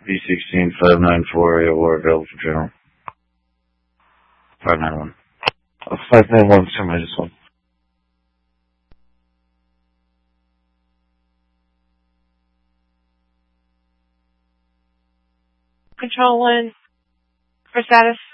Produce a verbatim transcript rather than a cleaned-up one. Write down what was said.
B sixteen five nine four, area war available for general. five nine one. Oh, five nine one, sorry, I just one. Control one for status.